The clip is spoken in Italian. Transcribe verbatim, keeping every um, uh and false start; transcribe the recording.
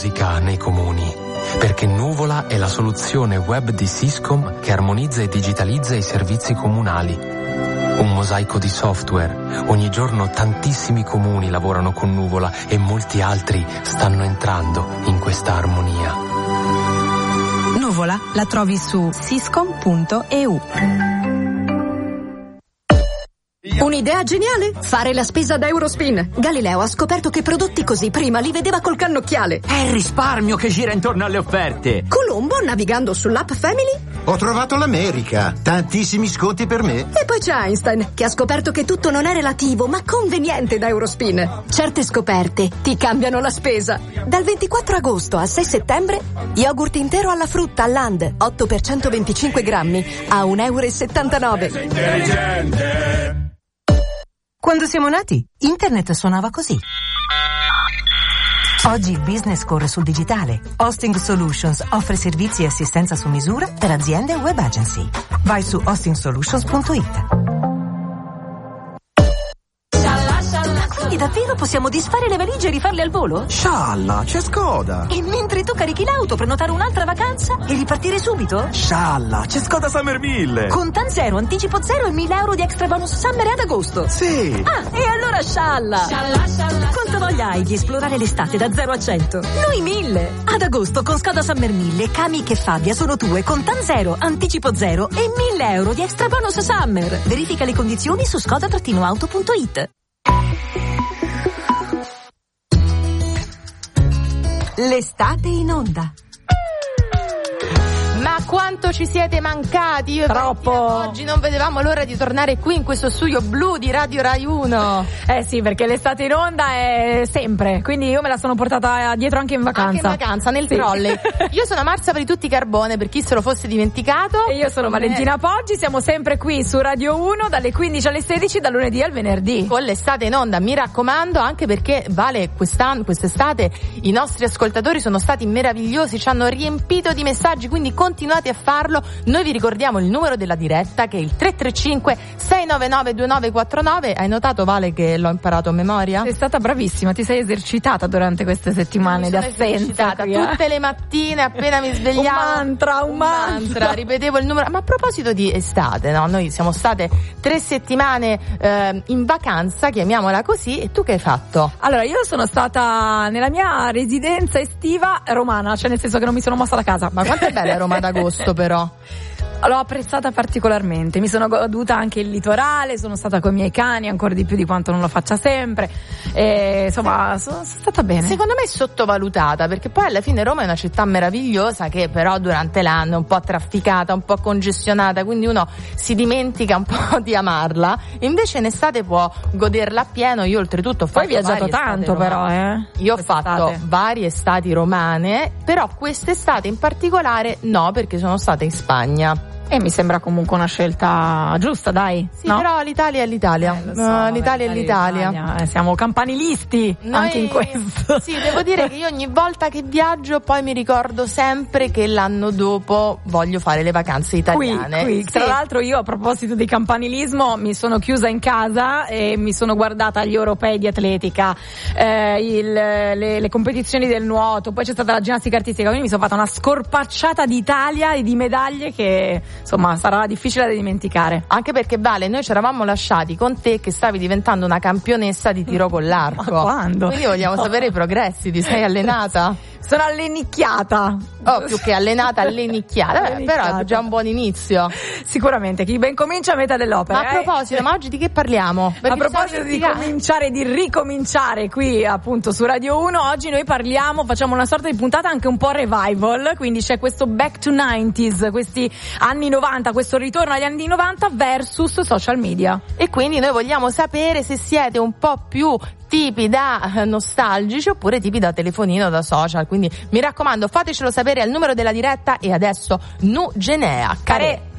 musica nei comuni, perché Nuvola è la soluzione web di Siscom che armonizza e digitalizza i servizi comunali. Un mosaico di software. Ogni giorno tantissimi comuni lavorano con Nuvola e molti altri stanno entrando in questa armonia. Nuvola la trovi su siscom punto e u. Un'idea geniale? Fare la spesa da Eurospin. Galileo ha scoperto che prodotti così prima li vedeva col cannocchiale. È il risparmio che gira intorno alle offerte. Colombo, navigando sull'app Family, ho trovato l'America. Tantissimi sconti per me. E poi c'è Einstein, che ha scoperto che tutto non è relativo, ma conveniente da Eurospin. Certe scoperte ti cambiano la spesa. Dal ventiquattro agosto al sei settembre, yogurt intero alla frutta Land, otto per centoventicinque grammi, a un euro e settantanove. Intelligente. Quando siamo nati, internet suonava così. Oggi il business corre sul digitale. Hosting Solutions offre servizi e assistenza su misura per aziende e web agency. Vai su hosting solutions punto it. Quindi davvero possiamo disfare le valigie e rifarle al volo? Scialla, c'è Skoda. E mentre tu carichi l'auto, prenotare un'altra vacanza e ripartire subito? Scialla, c'è Skoda Summer mille. Contan zero, anticipo zero e mille euro di extra bonus summer ad agosto. Sì. Ah, e allora scialla. Scialla, scialla. Quanta voglia hai di esplorare l'estate da zero a cento? Noi mille. Ad agosto con Skoda Summer mille, Kamiq e Fabia sono tue, Contan zero, anticipo zero e mille euro di extra bonus summer. Verifica le condizioni su skoda auto punto it. L'estate in onda. Ma quanto ci siete mancati! Io Troppo! Oggi non vedevamo l'ora di tornare qui in questo studio blu di Radio Rai uno. Eh sì, perché l'estate in onda è sempre, quindi io me la sono portata dietro anche in vacanza. Anche in vacanza, nel sì. trolley. Io sono Marzia Paritutti Carbone, per chi se lo fosse dimenticato. E io sono Valentina Poggi, siamo sempre qui su Radio uno dalle quindici alle sedici, dal lunedì al venerdì. Con l'estate in onda, mi raccomando, anche perché vale quest'anno, quest'estate i nostri ascoltatori sono stati meravigliosi, ci hanno riempito di messaggi, quindi continuate a farlo. Noi vi ricordiamo il numero della diretta, che è il tre tre cinque sei nove nove due nove quattro nove. Hai notato, Vale, che l'ho imparato a memoria? Sei stata bravissima, ti sei esercitata durante queste settimane di assenza qui, eh? Tutte le mattine appena mi svegliavo un mantra, un, un mantra. mantra ripetevo il numero. Ma a proposito di estate, no? Noi siamo state tre settimane eh, in vacanza, chiamiamola così. E tu che hai fatto? Allora, io sono stata nella mia residenza estiva romana, cioè nel senso che non mi sono mossa da casa. Ma quanto è bella Roma d'agosto, però. L'ho apprezzata particolarmente, mi sono goduta anche il litorale, sono stata con i miei cani ancora di più di quanto non lo faccia sempre, e insomma sono, sono stata bene. Secondo me è sottovalutata, perché poi alla fine Roma è una città meravigliosa che però durante l'anno è un po' trafficata, un po' congestionata, quindi uno si dimentica un po' di amarla, invece in estate può goderla appieno. Io oltretutto ho fatto Poi hai viaggiato tanto però, eh? Io ho fatto varie estati romane, però quest'estate in particolare no, perché sono stata in Spagna. E mi sembra comunque una scelta giusta, dai. Sì, no? Però l'Italia è l'Italia. Eh, so, uh, l'Italia è l'Italia. l'Italia. Eh, siamo campanilisti Noi, anche in questo. Sì, devo dire che io ogni volta che viaggio poi mi ricordo sempre che l'anno dopo voglio fare le vacanze italiane. Qui, qui. Sì. Tra l'altro io, a proposito di campanilismo, mi sono chiusa in casa e mi sono guardata gli europei di atletica, eh, il, le, le competizioni del nuoto, poi c'è stata la ginnastica artistica, quindi mi sono fatta una scorpacciata d'Italia e di medaglie che insomma sarà difficile da dimenticare. Anche perché, Vale, noi ci eravamo lasciati con te che stavi diventando una campionessa di tiro con l'arco. Ma quando? Quindi vogliamo no. sapere i progressi. Ti sei allenata? Sono allenicchiata. Oh, più che allenata, allenicchiata. Beh, però è già un buon inizio. Sicuramente, chi ben comincia a metà dell'opera. Ma a proposito, eh? ma oggi di che parliamo? Perché a proposito di cominciare, di ricominciare qui appunto su Radio uno, oggi noi parliamo, facciamo una sorta di puntata anche un po' revival, quindi c'è questo back to nineties, questi anni novanta, questo ritorno agli anni novanta versus social media. E quindi noi vogliamo sapere se siete un po' più tipi da nostalgici oppure tipi da telefonino, da social, quindi mi raccomando fatecelo sapere al numero della diretta. E adesso Nu Genea, Care.